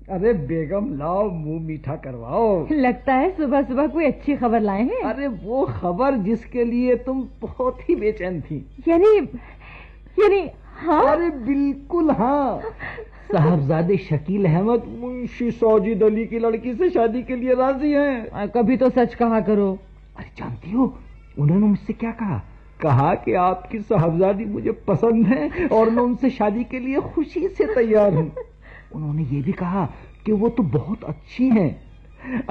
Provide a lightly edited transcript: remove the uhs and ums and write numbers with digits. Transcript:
अरे बेगम लाओ, मुंह मीठा करवाओ। लगता है सुबह सुबह कोई अच्छी खबर लाए हैं। अरे वो खबर जिसके लिए तुम बहुत ही बेचैन थी। यानी हाँ? अरे बिल्कुल हाँ। साहबजादे शकील अहमद मुंशी साजिद अली की लड़की से शादी के लिए राजी हैं। कभी तो सच कहा करो। अरे जानती हो उन्होंने मुझसे क्या कहा? कहा कि आपकी साहबजादी मुझे पसंद है और मैं उनसे शादी के लिए खुशी से तैयार हूँ। उन्होंने ये भी कहा कि वो तो बहुत अच्छी हैं।